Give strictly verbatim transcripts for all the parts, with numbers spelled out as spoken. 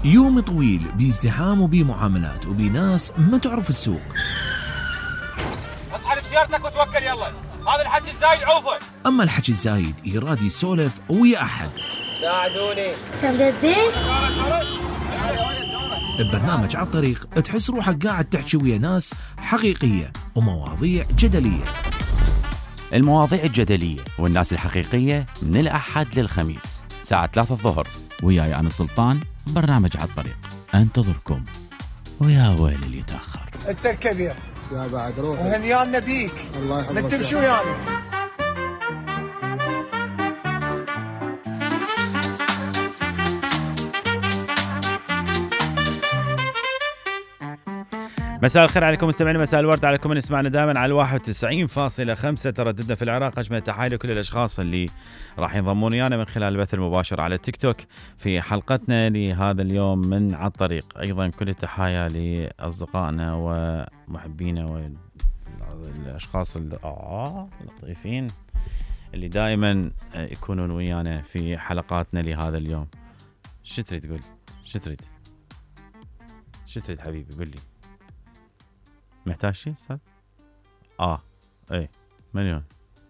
يوم طويل بازدحام وبمعاملات وبناس ما تعرف السوق. اصحى بسيارتك وتوكل يلا، هذا الحكي الزايد عوفه. أما الحكي الزايد يراد يسولف ويا أحد. ساعدوني. تمدين؟ ببرنامج على الطريق تحس روحك قاعد تحكي ويا ناس حقيقية ومواضيع جدلية. المواضيع الجدلية والناس الحقيقية من الأحد للخميس ساعة ثلاثة الظهر، وياي أنا سلطان. برنامج على الطريق أنتظركم، ويا ويل اللي يتأخر. أنت الكبير يا بعد روح وهنيان نبيك. الله يحفظك. من تمشي ويانا. مساء الخير عليكم مستمعين، مساء الورد عليكم من اسمعنا دائما على واحد وتسعين فاصلة خمسة ترددنا في العراق. أجمل تحايا لكل الأشخاص اللي راح ينضمون ويانا من خلال البث المباشر على التيك توك في حلقتنا لهذا اليوم من على الطريق. أيضا كل التحايا لأصدقائنا ومحبينا والأشخاص اللطيفين اللي دائما يكونون ويانا في حلقاتنا لهذا اليوم. شو تريد تقول؟ شو تريد؟ شو تريد حبيبي؟ قل لي. محتاج شيء استاذ؟ اه ايه مليون.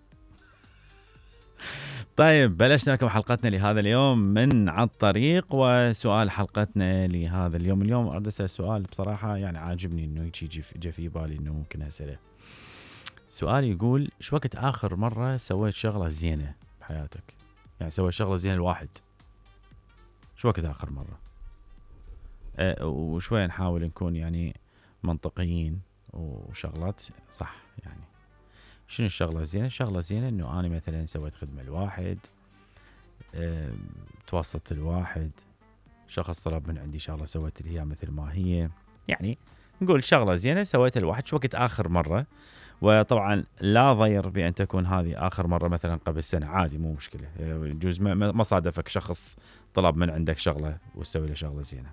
طيب بلشنا لكم حلقتنا لهذا اليوم من على الطريق، وسؤال حلقتنا لهذا اليوم اليوم اريد اسال سؤال بصراحه يعني عاجبني انه يجي جا في بالي انه ممكن اساله. سؤال يقول شو وقت اخر مره سويت شغله زينه بحياتك؟ يعني سويت شغله زينه الواحد شو وقت اخر مره؟ أه وشوي نحاول نكون يعني منطقيين وشغلات صح. يعني شنو الشغلة زينة؟ الشغلة زينة انه انا مثلا سويت خدمة الواحد، اه توسطت الواحد، شخص طلب من عندي شغلة سويت لي مثل ما هي. يعني نقول شغلة زينة سويت الواحد شو وقت اخر مرة. وطبعا لا ضير بان تكون هذه اخر مرة مثلا قبل سنة، عادي مو مشكلة. يجوز ما صادفك شخص طلب من عندك شغلة وتسوي له شغلة زينة.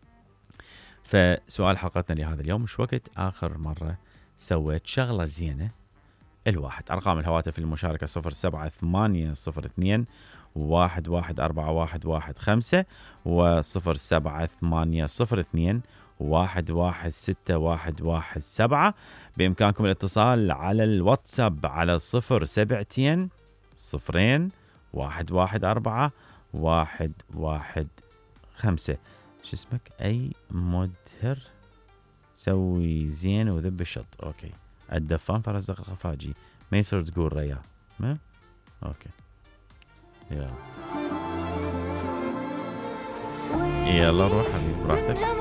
فسؤال حلقتنا لهذا اليوم شو وقت آخر مرة سويت شغلة زينة الواحد؟ أرقام الهواتف المشاركة صفر سبعة ثمانية صفر اثنين واحد واحد أربعة واحد واحد خمسة وصفر سبعة ثمانية صفر اثنين واحد واحد ستة واحد واحد سبعة. بإمكانكم الاتصال على الواتساب على صفر سبعتين صفرين واحد واحد أربعة واحد واحد خمسة. شو اسمك؟ أي مدهر سوي زين وذب الشط. أوكي. الدفان فرزدق الخفاجي ما يصير تقول ريا ما؟ أوكي يلا يلا روح حبيبي براحتك.